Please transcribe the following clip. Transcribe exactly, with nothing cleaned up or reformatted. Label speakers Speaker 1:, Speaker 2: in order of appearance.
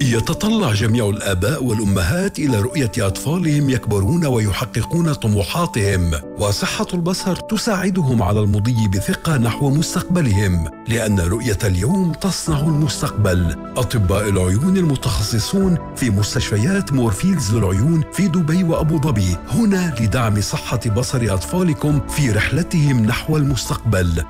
Speaker 1: يتطلع جميع الآباء والأمهات إلى رؤية أطفالهم يكبرون ويحققون طموحاتهم، وصحة البصر تساعدهم على المضي بثقة نحو مستقبلهم، لأن رؤية اليوم تصنع المستقبل. أطباء العيون المتخصصون في مستشفيات مورفيلز للعيون في دبي وأبو ظبي هنا لدعم صحة بصر أطفالكم في رحلتهم نحو المستقبل.